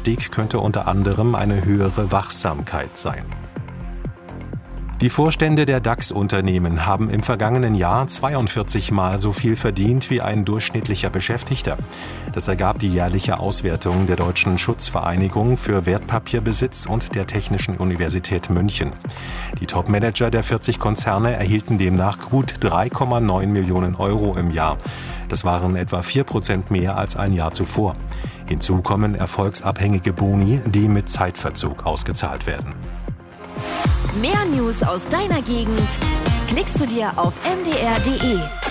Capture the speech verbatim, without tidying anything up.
Anstieg könnte unter anderem eine höhere Wachsamkeit sein. Die Vorstände der DAX-Unternehmen haben im vergangenen Jahr zweiundvierzig Mal so viel verdient wie ein durchschnittlicher Beschäftigter. Das ergab die jährliche Auswertung der Deutschen Schutzvereinigung für Wertpapierbesitz und der Technischen Universität München. Die Topmanager der vierzig Konzerne erhielten demnach gut drei Komma neun Millionen Euro im Jahr. Das waren etwa vier Prozent mehr als ein Jahr zuvor. Hinzu kommen erfolgsabhängige Boni, die mit Zeitverzug ausgezahlt werden. Mehr News aus deiner Gegend klickst du dir auf m d r punkt d e.